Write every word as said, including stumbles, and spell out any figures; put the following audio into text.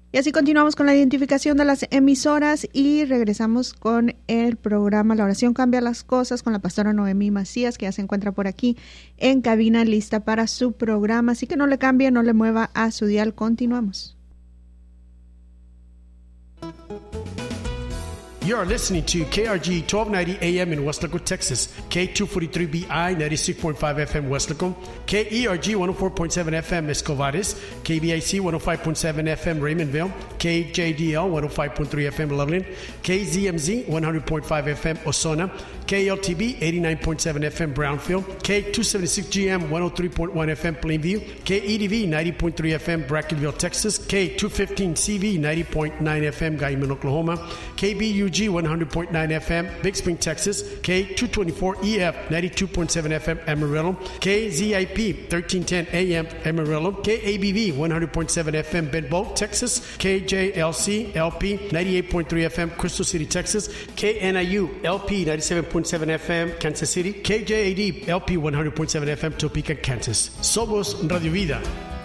Y así continuamos con la identificación de las emisoras y regresamos con el programa La Oración Cambia las Cosas con la pastora Noemí Macías, que ya se encuentra por aquí en cabina lista para su programa. Así que no le cambie, no le mueva a su dial. Continuamos. You are listening to K R G twelve ninety A M in Weslaco, Texas, K two forty-three B I ninety-six point five F M Weslaco, K E R G one oh four point seven F M Escovares, K B I C one oh five point seven F M Raymondville, K J D L one oh five point three F M Loveland, K Z M Z one hundred point five F M Osona, K L T B eighty-nine point seven F M Brownfield, K two seventy-six G M one oh three point one F M Plainview, K E D V ninety point three F M Brackenville, Texas, K two fifteen C V ninety point nine F M Guyman, Oklahoma, K B U G one hundred point nine F M Big Spring, Texas, K two twenty-four E F ninety-two point seven F M Amarillo, K Z I P thirteen ten A M Amarillo, K A B V one hundred point seven F M Benbow, Texas, K J L C L P ninety-eight point three F M Crystal City, Texas, K N I U L P ninety-seven point seven F M Kansas City, K J A D L P one hundred point seven F M Topeka, Kansas. Somos Radio Vida.